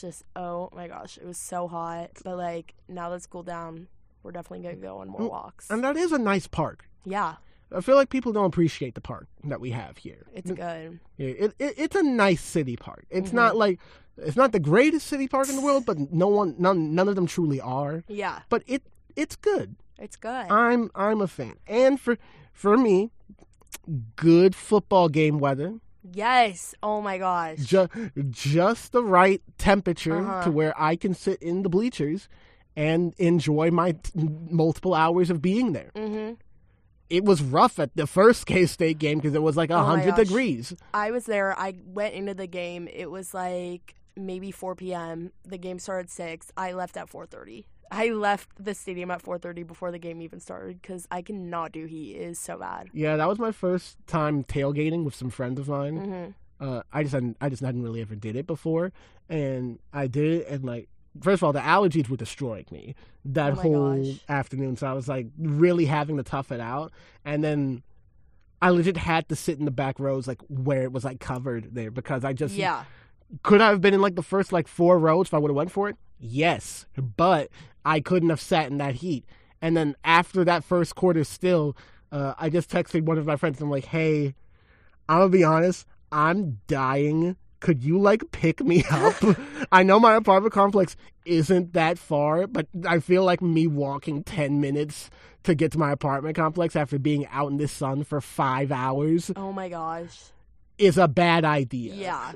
just, oh my gosh, it was so hot. But, like, now that it's cooled down, we're definitely going to go on more walks. And that is a nice park. Yeah. I feel like people don't appreciate the park that we have here. It's good. It's a nice city park. It's not like, it's not the greatest city park in the world, but none of them truly are. Yeah. But it's good. It's good. I'm a fan. And for me, good football game weather. Yes. Oh my gosh. Just the right temperature to where I can sit in the bleachers and enjoy my multiple hours of being there. Mm-hmm. It was rough at the first K-State game because it was like 100 degrees. I was there. I went into the game. It was like maybe 4 p.m. The game started at 6. I left at 4:30. I left the stadium at 4:30 before the game even started because I cannot do heat. It is so bad. Yeah, that was my first time tailgating with some friends of mine. Mm-hmm. I just hadn't really ever did it before, and I did it, and like, first of all, the allergies were destroying me that whole afternoon. So I was like really having to tough it out. And then I legit had to sit in the back rows, like where it was like covered there, because I just could I have been in like the first like 4 rows if I would have went for it? Yes, but I couldn't have sat in that heat. And then after that first quarter, still, I just texted one of my friends and I'm like, hey, I'm gonna be honest, I'm dying. Could you, like, pick me up? I know my apartment complex isn't that far, but I feel like me walking 10 minutes to get to my apartment complex after being out in the sun for 5 hours. Oh, my gosh. Is a bad idea. Yeah.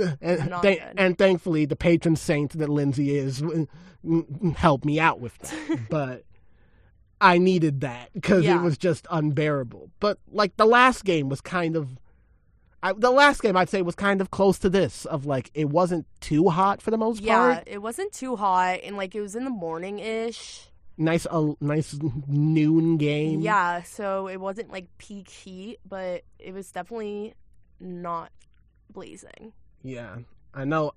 And thankfully, the patron saint that Lindsay is helped me out with that. But I needed that because it was just unbearable. But, like, the last game was kind of... the last game, I'd say, was kind of close to this, of, like, it wasn't too hot for the most part. Yeah, it wasn't too hot, and, like, it was in the morning-ish. Nice noon game. Yeah, so it wasn't, like, peak heat, but it was definitely not blazing. Yeah, I know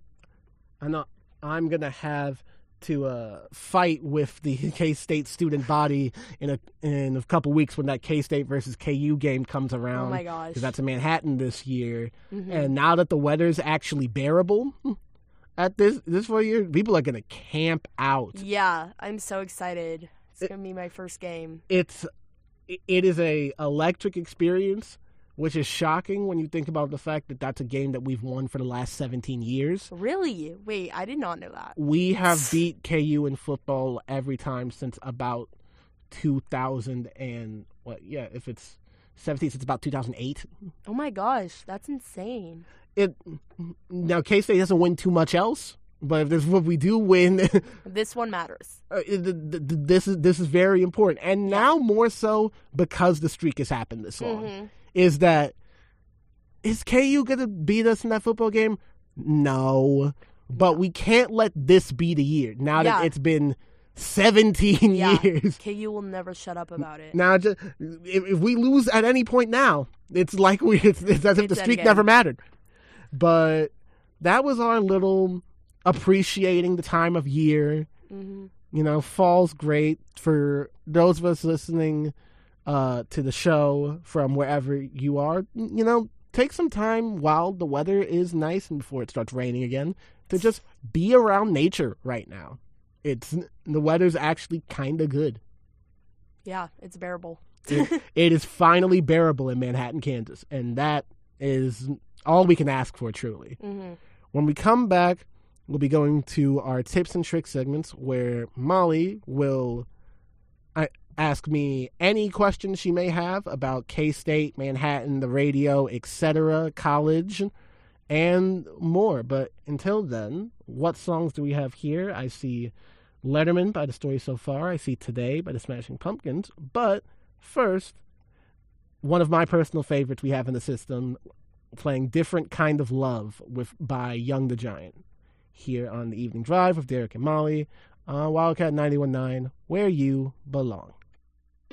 I'm going to have to fight with the K-State student body in a couple weeks when that K-State versus KU game comes around. Oh my gosh. Because that's in Manhattan this year. Mm-hmm. And now that the weather's actually bearable at this year, people are going to camp out. Yeah, I'm so excited. It's going to be my first game. It is a electric experience, which is shocking when you think about the fact that that's a game that we've won for the last 17 years. Really? Wait, I did not know that. We have beat KU in football every time since about 2000 and, if it's 17, since about 2008. Oh my gosh, that's insane. Now, K-State doesn't win too much else, but if there's what we do win... this one matters. This is very important. And now more so because the streak has happened this long. Mm-hmm. Is KU going to beat us in that football game? No. But we can't let this be the year. Now that it's been 17 years. KU will never shut up about it. Now, if we lose at any point now, it's like it's as if the streak never mattered. But that was our little appreciating the time of year. Mm-hmm. You know, fall's great for those of us listening to the show from wherever you are. You know, take some time while the weather is nice and before it starts raining again to just be around nature right now. The weather's actually kind of good. Yeah, it's bearable. It is finally bearable in Manhattan, Kansas, and that is all we can ask for, truly. Mm-hmm. When we come back, we'll be going to our tips and tricks segments where Molly will ask me any questions she may have about K-State, Manhattan, the radio, etc., college, and more. But until then, what songs do we have here? I see Letterman by The Story So Far. I see Today by The Smashing Pumpkins. But first, one of my personal favorites we have in the system, playing Different Kind of Love by Young the Giant, here on the Evening Drive with Derek and Molly on Wildcat 91.9, where you belong.